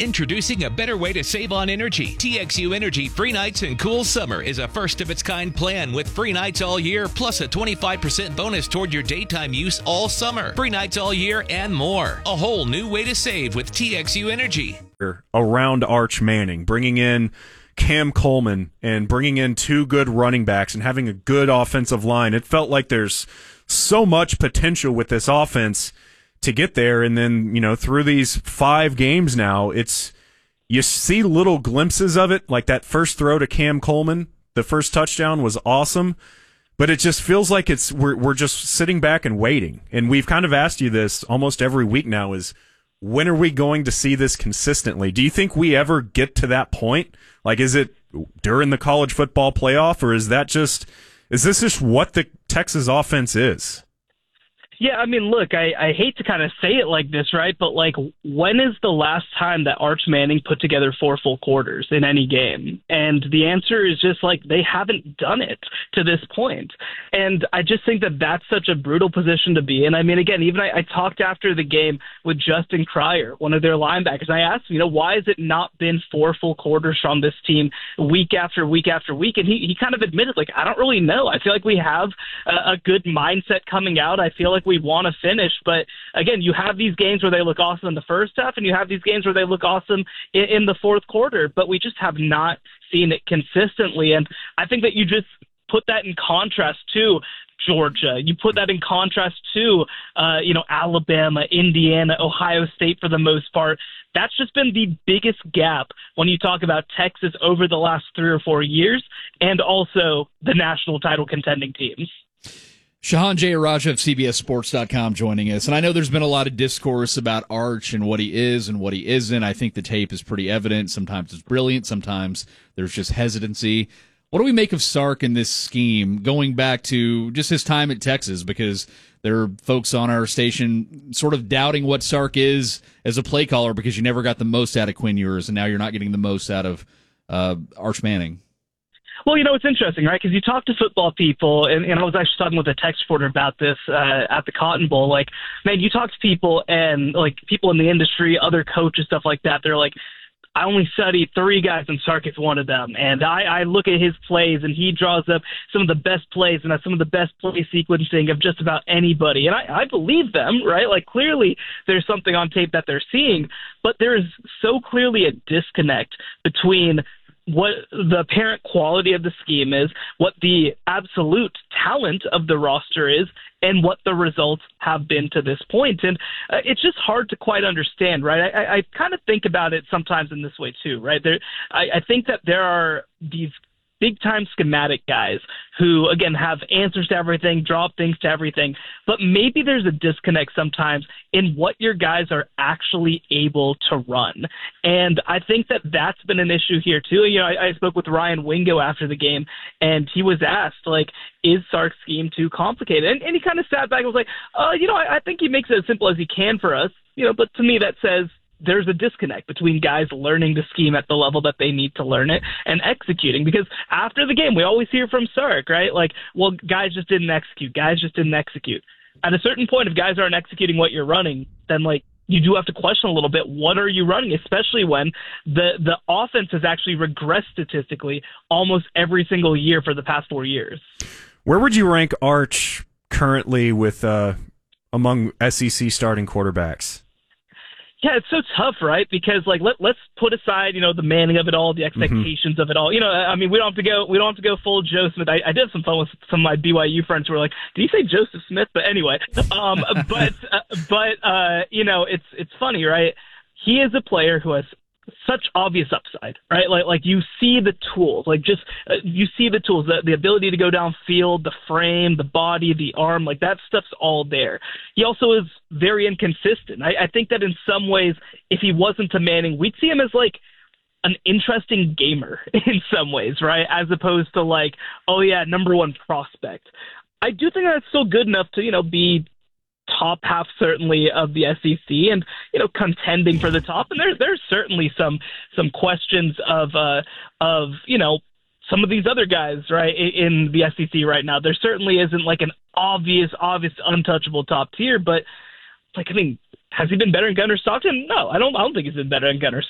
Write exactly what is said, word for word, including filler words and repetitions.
Introducing a better way to save on energy. T X U Energy Free Nights and Cool Summer is a first-of-its-kind plan with free nights all year, plus a twenty-five percent bonus toward your daytime use all summer. Free nights all year and more. A whole new way to save with T X U Energy. Around Arch Manning, bringing in Cam Coleman and bringing in two good running backs and having a good offensive line. It felt like there's so much potential with this offense to get there. And then, you know, through these five games now, it's you see little glimpses of it, like that first throw to Cam Coleman. The first touchdown was awesome, but it just feels like it's we're we're just sitting back and waiting. And we've kind of asked you this almost every week now is, when are we going to see this consistently? Do you think we ever get to that point? Like, is it during the college football playoff, or is that just, is this just what the Texas offense is? Yeah, I mean, look, I, I hate to kind of say it like this, right? But, like, when is the last time that Arch Manning put together four full quarters in any game? And the answer is just, like, they haven't done it to this point. And I just think that that's such a brutal position to be in. I mean, again, even I, I talked after the game with Justin Cryer, one of their linebackers. I asked him, you know, why has it not been four full quarters from this team week after week after week? And he, he kind of admitted, like, I don't really know. I feel like we have a, a good mindset coming out. I feel like we want to finish, but again, you have these games where they look awesome in the first half, and you have these games where they look awesome in, in the fourth quarter, but we just have not seen it consistently. And I think that you just put that in contrast to Georgia. You put that in contrast to, uh, you know, Alabama, Indiana, Ohio State for the most part. That's just been the biggest gap when you talk about Texas over the last three or four years, and also the national title contending teams. Shehan Jeyarajah of C B S Sports dot com joining us. And I know there's been a lot of discourse about Arch and what he is and what he isn't. I think the tape is pretty evident. Sometimes it's brilliant. Sometimes there's just hesitancy. What do we make of Sark in this scheme, going back to just his time at Texas? Because there are folks on our station sort of doubting what Sark is as a play caller because you never got the most out of Quinn Ewers, and now you're not getting the most out of uh, Arch Manning. Well, you know, it's interesting, right? Because you talk to football people, and, and I was actually talking with a text reporter about this uh, at the Cotton Bowl. Like, man, you talk to people, and, like, people in the industry, other coaches, stuff like that, they're like, I only studied three guys, and Sark is one of them. And I, I look at his plays, and he draws up some of the best plays and some of the best play sequencing of just about anybody. And I, I believe them, right? Like, clearly there's something on tape that they're seeing, but there is so clearly a disconnect between what the apparent quality of the scheme is, what the absolute talent of the roster is, and what the results have been to this point. And uh, it's just hard to quite understand, right? I, I kind of think about it sometimes in this way too, right? There, I, I think that there are these big-time schematic guys who, again, have answers to everything, drop things to everything, but maybe there's a disconnect sometimes in what your guys are actually able to run. And I think that that's been an issue here, too. You know, I, I spoke with Ryan Wingo after the game, and he was asked, like, is Sark's scheme too complicated? And, and he kind of sat back and was like, uh, you know, I, I think he makes it as simple as he can for us, you know, but to me that says there's a disconnect between guys learning the scheme at the level that they need to learn it and executing. Because after the game, we always hear from Sark, right? Like, well, guys just didn't execute. Guys just didn't execute. At a certain point, if guys aren't executing what you're running, then, like, you do have to question a little bit, what are you running, especially when the, the offense has actually regressed statistically almost every single year for the past four years. Where would you rank Arch currently with uh, among S E C starting quarterbacks? Yeah, it's so tough, right? Because like let let's put aside, you know, the Manning of it all, the expectations mm-hmm. of it all. You know, I mean, we don't have to go we don't have to go full Joe Smith. I, I did have some fun with some of my B Y U friends who were like, "Did you say Joseph Smith?" But anyway, um, but uh, but uh, you know, it's it's funny, right? He is a player who has such obvious upside, right? Like, like you see the tools, like just uh, you see the tools, the, the ability to go downfield, the frame, the body, the arm, like that stuff's all there. He also is very inconsistent. I, I think that in some ways, if he wasn't a Manning, we'd see him as like an interesting gamer in some ways, right? As opposed to like, oh yeah, number one prospect. I do think that's still good enough to, you know, be top half certainly of the S E C and, you know, contending for the top. And there's there's certainly some some questions of uh of, you know, some of these other guys, right, in the S E C right now. There certainly isn't like an obvious, obvious untouchable top tier, but like, I mean, has he been better than Gunnar Stockton? No, I don't I don't think he's been better than Gunnar